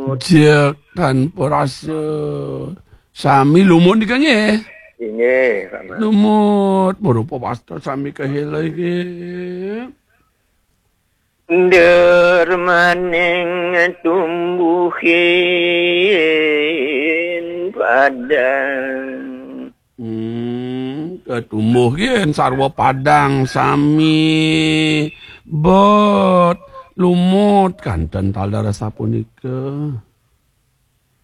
jek tanpa rasa. Sami lumut ni kan ye? Inge, Rama. Lumut, berupa pasta sami kahela iki. Dermaning tumbuhin padang. Ketumbuh gen sarwa padang sami bot lumut kanten taldara sapunika.